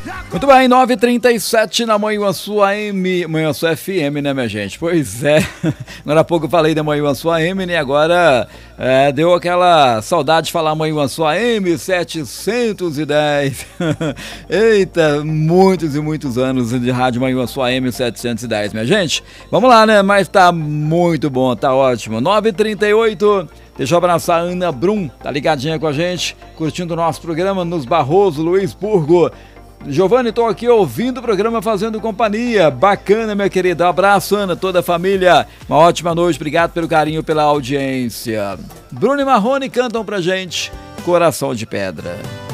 Muito bem, 9h37 na Manhã Sua AM, Manhã Sua FM, né, minha gente? Pois é, agora há pouco eu falei da Manhã Sua AM, né? Agora deu aquela saudade de falar Manhã Sua AM 710. Eita, muitos e muitos anos de rádio Manhã Sua AM 710, minha gente. Vamos lá, né? Mas tá muito bom, tá ótimo. 9h38. Deixa eu abraçar a Ana Brum, tá ligadinha com a gente, curtindo o nosso programa nos Barroso, Luisburgo. Giovanni, tô aqui ouvindo o programa, fazendo companhia. Bacana, minha querida. Abraço, Ana, toda a família. Uma ótima noite, obrigado pelo carinho, pela audiência. Bruno e Marrone cantam pra gente Coração de Pedra.